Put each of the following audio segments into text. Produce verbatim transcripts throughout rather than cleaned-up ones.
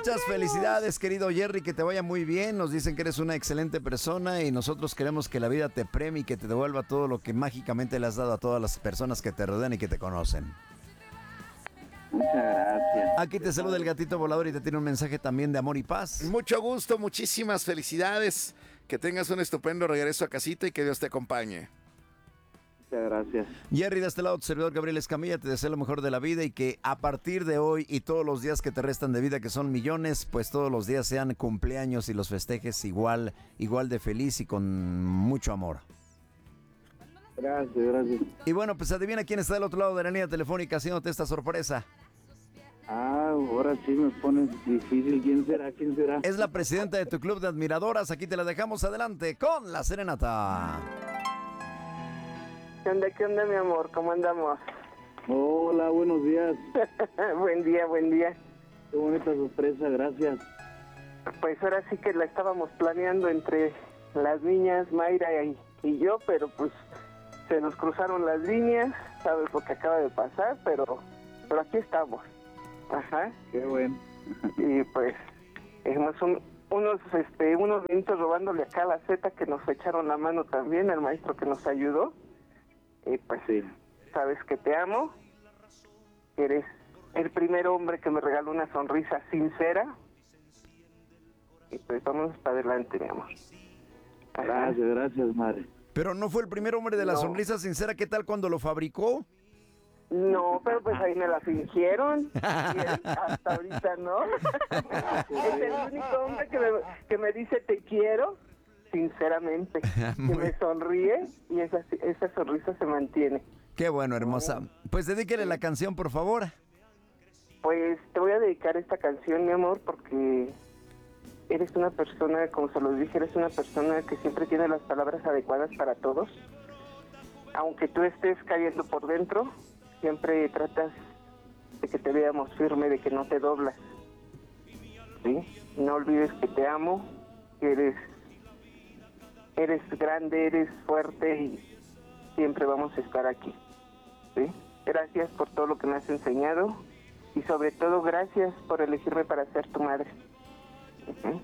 Muchas felicidades, querido Jerry, que te vaya muy bien. Nos dicen que eres una excelente persona y nosotros queremos que la vida te premie y que te devuelva todo lo que mágicamente le has dado a todas las personas que te rodean y que te conocen. Muchas gracias. Aquí te saluda el gatito volador y te tiene un mensaje también de amor y paz. Mucho gusto, muchísimas felicidades. Que tengas un estupendo regreso a casita y que Dios te acompañe. Muchas gracias. Jerry, de este lado, tu servidor Gabriel Escamilla, te deseo lo mejor de la vida y que a partir de hoy y todos los días que te restan de vida, que son millones, pues todos los días sean cumpleaños y los festejes igual, igual de feliz y con mucho amor. Gracias, gracias. Y bueno, pues adivina quién está del otro lado de la línea telefónica haciéndote esta sorpresa. Ah, ahora sí me pones difícil. ¿Quién será? ¿Quién será? Es la presidenta de tu club de admiradoras. Aquí te la dejamos adelante con la serenata. ¿Qué onda, qué onda, mi amor? ¿Cómo andamos? Hola, buenos días. Buen día, buen día. Qué bonita sorpresa, gracias. Pues ahora sí que la estábamos planeando entre las niñas, Mayra y, y yo, pero pues se nos cruzaron las líneas, sabes lo que acaba de pasar, pero, pero aquí estamos. Ajá. Qué bueno. Y pues, hemos un, unos, este, unos minutos robándole acá a la Z que nos echaron la mano también, el maestro que nos ayudó. Y pues sí, sabes que te amo, eres el primer hombre que me regaló una sonrisa sincera, y pues vamos para adelante, mi amor. Ajá. Gracias, gracias, madre. Pero no fue el primer hombre de la No. sonrisa sincera. ¿Qué tal cuando lo fabricó? No, pero pues ahí me la fingieron, y hasta ahorita no. Es el único hombre que me, que me dice te quiero, sinceramente, que me sonríe y esa, esa sonrisa se mantiene. Qué bueno, hermosa. Pues dedíquele la canción, por favor. Pues te voy a dedicar esta canción, mi amor, porque eres una persona, como se los dije, eres una persona que siempre tiene las palabras adecuadas para todos. Aunque tú estés cayendo por dentro, siempre tratas de que te veamos firme, de que no te doblas. ¿Sí? No olvides que te amo, que eres, eres grande, eres fuerte y siempre vamos a estar aquí. ¿Sí? Gracias por todo lo que me has enseñado y sobre todo gracias por elegirme para ser tu madre. Uh-huh.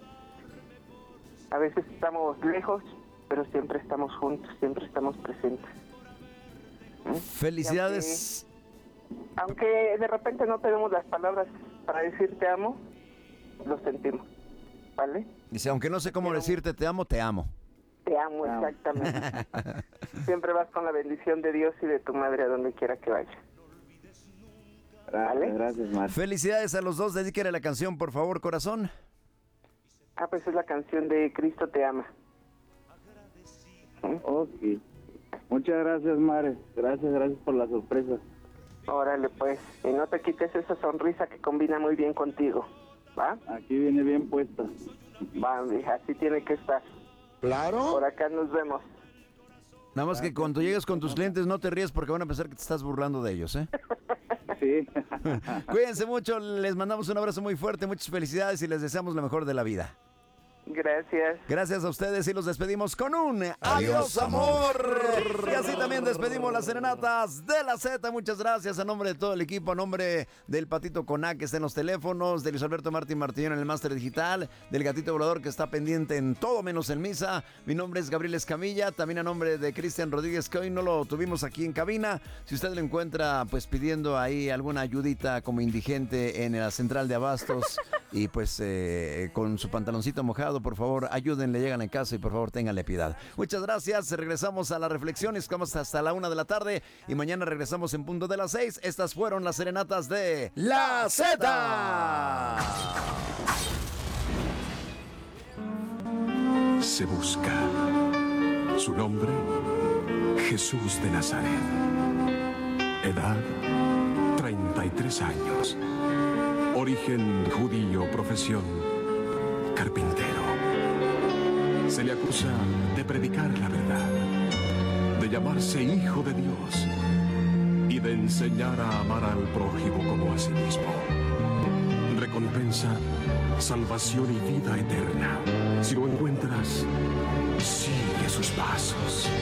A veces estamos lejos, pero siempre estamos juntos, siempre estamos presentes. ¿Mm? Felicidades. Aunque, aunque de repente no tenemos las palabras para decir te amo, lo sentimos, ¿vale? Dice, aunque no sé cómo decirte te amo, te amo. Te amo, Te amo. exactamente. Siempre vas con la bendición de Dios y de tu madre a donde quiera que vayas. Gracias, ¿Vale? gracias, madre. Felicidades a los dos. Dedíquele la canción, por favor, corazón. Ah, pues es la canción de Cristo te ama. ¿Mm? Ok. Muchas gracias, madre. Gracias, gracias por la sorpresa. Órale, pues. Y no te quites esa sonrisa que combina muy bien contigo. ¿Va? Aquí viene bien puesta. Va, mija, así tiene que estar. Claro. Por acá nos vemos. Nada más que cuando llegues con tus clientes no te ríes porque van a pensar que te estás burlando de ellos, ¿eh? Sí. Cuídense mucho, les mandamos un abrazo muy fuerte, muchas felicidades y les deseamos lo mejor de la vida. Gracias. Gracias a ustedes y los despedimos con un Adiós, adiós, amor. amor. Y así también despedimos las serenatas de la Z. Muchas gracias a nombre de todo el equipo, a nombre del Patito Coná que está en los teléfonos, de Luis Alberto Martín Martillón en el máster digital, del Gatito Volador que está pendiente en todo menos en misa. Mi nombre es Gabriel Escamilla, también a nombre de Cristian Rodríguez que hoy no lo tuvimos aquí en cabina. Si usted lo encuentra pues pidiendo ahí alguna ayudita como indigente en la central de abastos y pues eh, con su pantaloncito mojado, por favor, ayúdenle, llegan a casa y por favor ténganle piedad. Muchas gracias, regresamos a las reflexiones, estamos hasta la una de la tarde y mañana regresamos en punto de las seis. Estas fueron las serenatas de La Z. Se busca. Su nombre, Jesús de Nazaret. Edad, treinta y tres años. Origen judío, profesión, carpintero. Se le acusa de predicar la verdad, de llamarse hijo de Dios y de enseñar a amar al prójimo como a sí mismo. Recompensa, salvación y vida eterna. Si lo encuentras, sigue sus pasos.